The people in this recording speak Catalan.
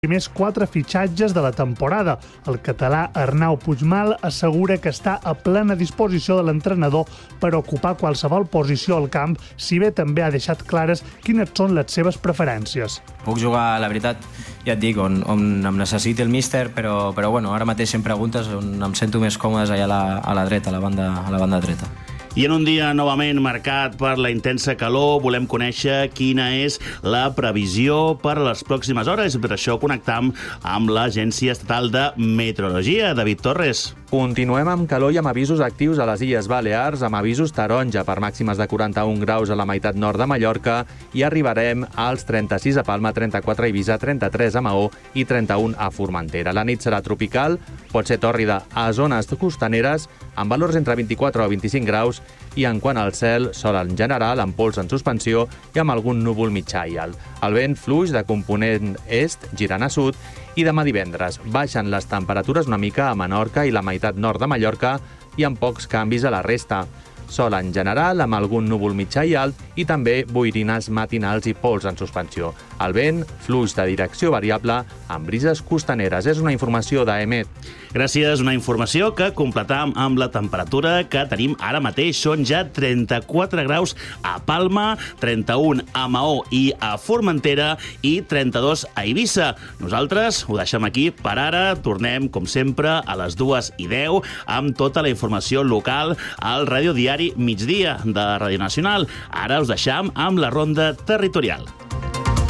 primers 4 fitxatges de la temporada. El català Arnau Puigmal assegura que està a plena disposició de l'entrenador per ocupar qualsevol posició al camp, si bé també ha deixat clares quines són les seves preferències. Puc jugar, la veritat, ja et dic, on em necessiti el míster, però bueno, ara mateix si em preguntes on em sento més còmode és allà a la dreta, a la banda dreta. I en un dia novament marcat per la intensa calor, volem conèixer quina és la previsió per a les pròximes hores. Per això connectam amb l'Agència Estatal de Meteorologia. David Torres. Continuem amb calor i amb avisos actius a les Illes Balears, amb avisos taronja per màximes de 41 graus a la meitat nord de Mallorca i arribarem als 36 a Palma, 34 a Eivissa, 33 a Maó i 31 a Formentera. La nit serà tropical, pot ser tòrrida a zones costaneres, amb valors entre 24 o 25 graus, i en quant al cel, sol en general, amb pols en suspensió i amb algun núvol mitjà i alt. El vent fluix de component est, girant a sud, i demà divendres baixen les temperatures una mica a Menorca i la meitat nord de Mallorca i amb pocs canvis a la resta. Sol en general, amb algun núvol mitjà i alt, i també boirines matinals i pols en suspensió. El vent fluix de direcció variable amb brises costaneres. És una informació d'EMET. Gràcies, una informació que completam amb la temperatura que tenim ara mateix. Són ja 34 graus a Palma, 31 a Maó i a Formentera i 32 a Eivissa. Nosaltres ho deixem aquí per ara. Tornem, com sempre, a les 2:10 amb tota la informació local al radiodiari Migdia de Ràdio Nacional. Ara us deixam amb la ronda territorial.